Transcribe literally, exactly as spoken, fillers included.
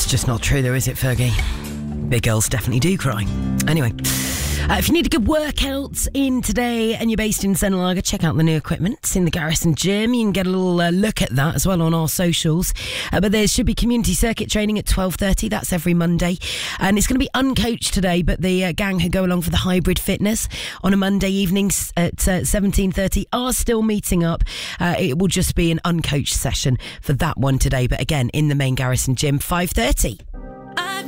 just not true though, is it, Fergie? Big girls definitely do cry. Anyway, uh, if you need a good workout in today and you're based in Senalaga, check out the new equipment. It's in the Garrison Gym. You can get a little uh, look at that as well on our socials. Uh, but there should be community circuit training at twelve thirty. That's every Monday. And it's going to be uncoached today, but the uh, gang who go along for the hybrid fitness on a Monday evening at uh, seventeen thirty are still meeting up. Uh, it will just be an uncoached session for that one today. But again, in the main Garrison Gym, five thirty.